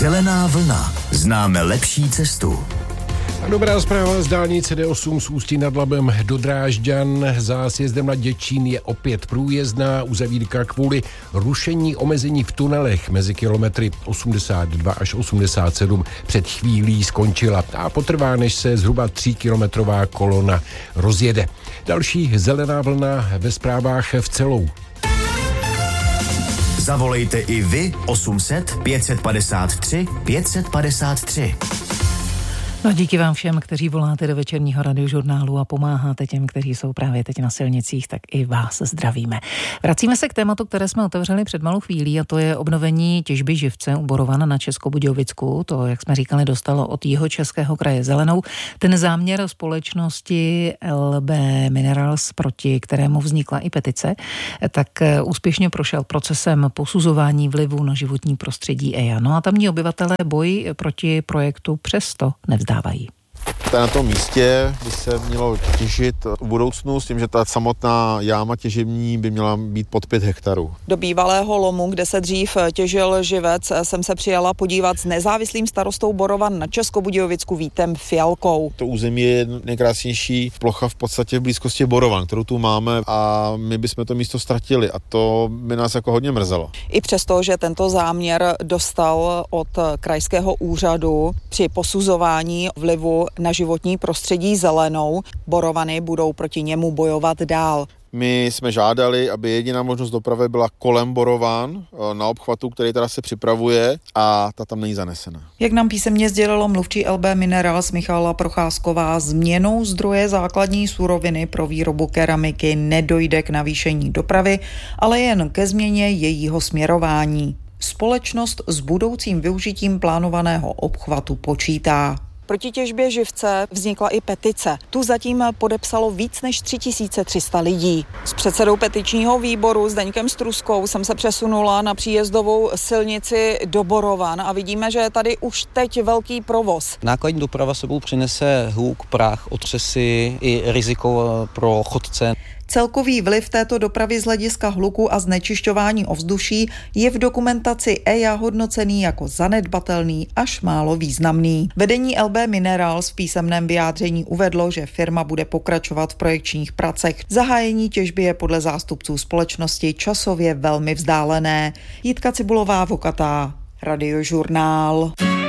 Zelená vlna. Známe lepší cestu. A dobrá zpráva z dálnice D8 z Ústí nad Labem do Drážďan. Za sjezdem na Děčín je opět průjezdná uzavírka kvůli rušení omezení v tunelech mezi kilometry 82 až 87 před chvílí skončila a potrvá, než se zhruba 3kilometrová kolona rozjede. Další zelená vlna ve zprávách v celou. Zavolejte i vy 800 553 553. No díky vám všem, kteří voláte do večerního radiožurnálu a pomáháte těm, kteří jsou právě teď na silnicích, tak i vás zdravíme. Vracíme se k tématu, které jsme otevřeli před malou chvílí, a to je obnovení těžby živce u Borovana na Českobudějovicku. To, jak jsme říkali, dostalo od Jihočeského kraje zelenou. Ten záměr společnosti LB Minerals, proti kterému vznikla i petice, tak úspěšně prošel procesem posuzování vlivu na životní prostředí EIA. No a tamní obyvatelé boj proti projektu přesto nevzdávají. Na tom místě by se mělo těžit v budoucnu s tím, že ta samotná jáma těžební by měla být pod 5 hektarů. Do bývalého lomu, kde se dřív těžil živec, jsem se přijala podívat s nezávislým starostou Borovan na Českobudějovicku Vítem Fialkou. To území je nejkrásnější plocha v podstatě v blízkosti Borovan, kterou tu máme, a my bychom to místo ztratili a to by nás jako hodně mrzelo. I přesto, že tento záměr dostal od krajského úřadu při posuzování vlivu na životní prostředí zelenou, Borovany budou proti němu bojovat dál. My jsme žádali, aby jediná možnost dopravy byla kolem Borovan na obchvatu, který teda se připravuje, a ta tam není zanesena. Jak nám písemně sdělilo mluvčí LB Minerals Michala Procházková, změnou zdroje základní suroviny pro výrobu keramiky nedojde k navýšení dopravy, ale jen ke změně jejího směrování. Společnost s budoucím využitím plánovaného obchvatu počítá. Proti těžbě živce vznikla i petice. Tu zatím podepsalo víc než 3300 lidí. S předsedou petičního výboru Zdeňkem Struskou jsem se přesunula na příjezdovou silnici do Borovan a vidíme, že je tady už teď velký provoz. Nákladní doprava sebou přinese hluk, prach, otřesy i riziko pro chodce. Celkový vliv této dopravy z hlediska hluku a znečišťování ovzduší je v dokumentaci EIA hodnocený jako zanedbatelný až málo významný. Vedení LB Minerals v písemném vyjádření uvedlo, že firma bude pokračovat v projekčních pracech. Zahájení těžby je podle zástupců společnosti časově velmi vzdálené. Jitka Cibulová, Vokatá, Radiožurnál.